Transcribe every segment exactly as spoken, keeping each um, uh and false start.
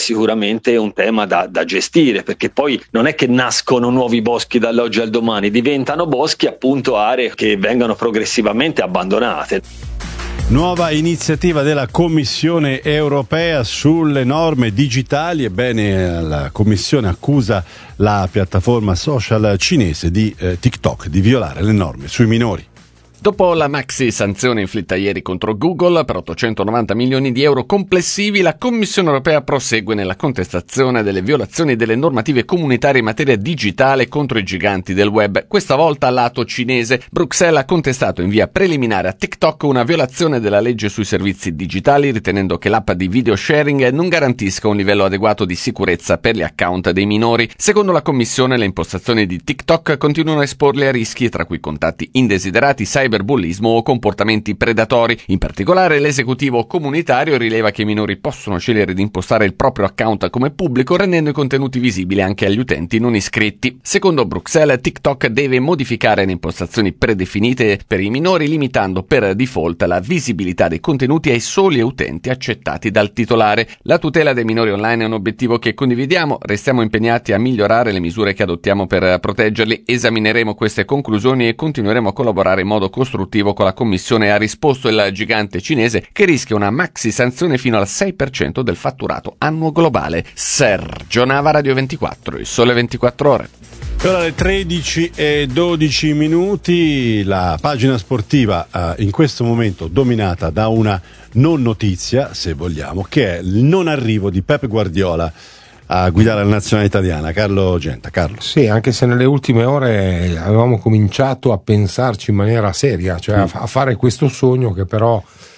sicuramente un tema da, da gestire, perché poi non è che nascono nuovi boschi dall'oggi al domani, diventano boschi appunto aree che vengono progressivamente abbandonate. Nuova iniziativa della Commissione europea sulle norme digitali. Ebbene, la Commissione accusa la piattaforma social cinese di eh, TikTok di violare le norme sui minori. Dopo la maxi sanzione inflitta ieri contro Google per ottocentonovanta milioni di euro complessivi, la Commissione europea prosegue nella contestazione delle violazioni delle normative comunitarie in materia digitale contro i giganti del web, questa volta al lato cinese. Bruxelles ha contestato in via preliminare a TikTok una violazione della legge sui servizi digitali, ritenendo che l'app di video sharing non garantisca un livello adeguato di sicurezza per gli account dei minori. Secondo la Commissione, le impostazioni di TikTok continuano a esporli a rischi, tra cui contatti indesiderati, cyber cyberbullismo o comportamenti predatori. In particolare, l'esecutivo comunitario rileva che i minori possono scegliere di impostare il proprio account come pubblico, rendendo i contenuti visibili anche agli utenti non iscritti. Secondo Bruxelles, TikTok deve modificare le impostazioni predefinite per i minori, limitando per default la visibilità dei contenuti ai soli utenti accettati dal titolare. La tutela dei minori online è un obiettivo che condividiamo, restiamo impegnati a migliorare le misure che adottiamo per proteggerli. Esamineremo queste conclusioni e continueremo a collaborare in modo costruttivo con la Commissione, ha risposto il gigante cinese, che rischia una maxi sanzione fino al sei per cento del fatturato annuo globale. Sergio Nava, Radio ventiquattro, il Sole ventiquattro Ore. Ora alle tredici e dodici minuti, la pagina sportiva eh, in questo momento dominata da una non notizia, se vogliamo, che è il non arrivo di Pep Guardiola a guidare la nazionale italiana. Carlo Genta. Carlo. Sì, anche se nelle ultime ore avevamo cominciato a pensarci in maniera seria, cioè a, a fare questo sogno che però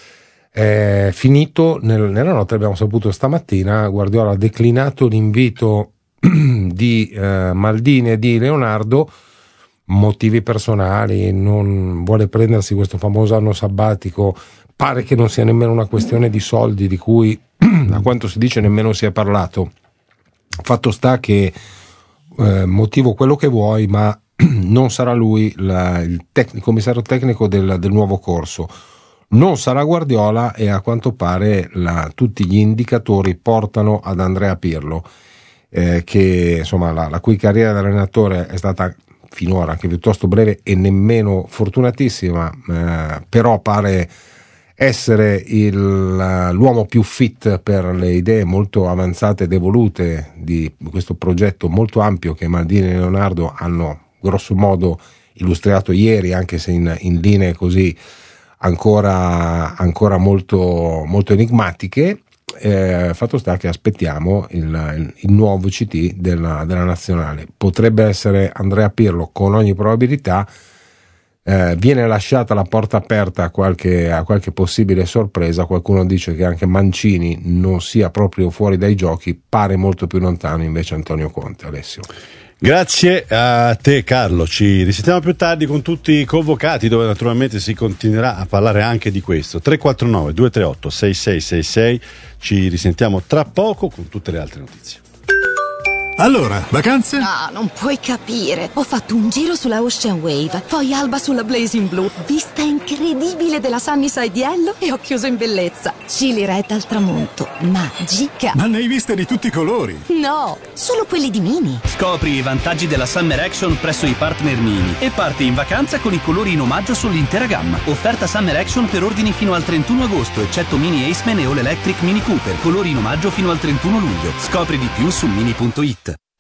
è finito nel, nella notte. Abbiamo saputo stamattina, Guardiola ha declinato l'invito di eh, Maldini e di Leonardo, motivi personali, non vuole prendersi questo famoso anno sabbatico, pare che non sia nemmeno una questione di soldi, di cui a quanto si dice nemmeno si è parlato. Fatto sta che eh, motivo quello che vuoi, ma non sarà lui la, il tec- commissario tecnico del, del nuovo corso, non sarà Guardiola, e a quanto pare la, tutti gli indicatori portano ad Andrea Pirlo, eh, che insomma la, la cui carriera da allenatore è stata finora anche piuttosto breve e nemmeno fortunatissima, eh, però pare essere il, l'uomo più fit per le idee molto avanzate ed evolute di questo progetto molto ampio che Maldini e Leonardo hanno grosso modo illustrato ieri, anche se in, in linee così ancora, ancora molto, molto enigmatiche. Eh, fatto sta che aspettiamo il, il, il nuovo C T della, della nazionale. Potrebbe essere Andrea Pirlo con ogni probabilità. Eh, viene lasciata la porta aperta a qualche, a qualche possibile sorpresa. Qualcuno dice che anche Mancini non sia proprio fuori dai giochi, pare molto più lontano invece Antonio Conte. Alessio. Grazie a te Carlo, ci risentiamo più tardi con tutti i convocati, dove naturalmente si continuerà a parlare anche di questo. Tre quattro nove due tre otto sei sei sei sei, ci risentiamo tra poco con tutte le altre notizie. Allora, vacanze? No, non puoi capire. Ho fatto un giro sulla Ocean Wave, poi alba sulla Blazing Blue, vista incredibile della Sunnyside Yellow e ho chiuso in bellezza. Chili Red al tramonto, magica. Ma ne hai viste di tutti i colori? No, solo quelli di Mini. Scopri i vantaggi della Summer Action presso i partner Mini e parti in vacanza con i colori in omaggio sull'intera gamma. Offerta Summer Action per ordini fino al trentuno agosto, eccetto Mini Aceman e All Electric Mini Cooper. Colori in omaggio fino al trentuno luglio. Scopri di più su mini punto it.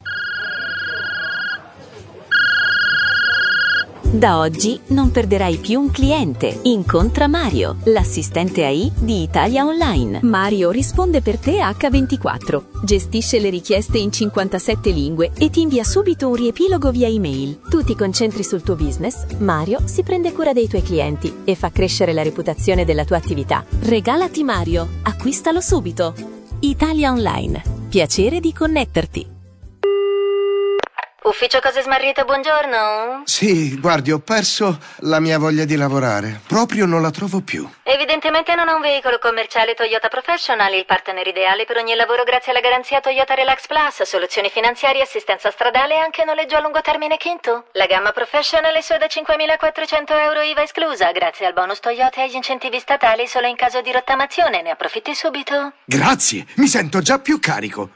Da oggi non perderai più un cliente. Incontra Mario, l'assistente A I di Italia Online. Mario risponde per te acca ventiquattro, gestisce le richieste in cinquantasette lingue e ti invia subito un riepilogo via email. Tu ti concentri sul tuo business, Mario si prende cura dei tuoi clienti e fa crescere la reputazione della tua attività. Regalati Mario, acquistalo subito. Italia Online, piacere di connetterti. Ufficio Cose Smarrite, buongiorno. Sì, guardi, ho perso la mia voglia di lavorare. Proprio non la trovo più. Evidentemente non ha un veicolo commerciale Toyota Professional, il partner ideale per ogni lavoro grazie alla garanzia Toyota Relax Plus, soluzioni finanziarie, assistenza stradale e anche noleggio a lungo termine Kinto. La gamma Professional è soda cinquemilaquattrocento euro I V A esclusa, grazie al bonus Toyota e agli incentivi statali solo in caso di rottamazione. Ne approfitti subito. Grazie, mi sento già più carico.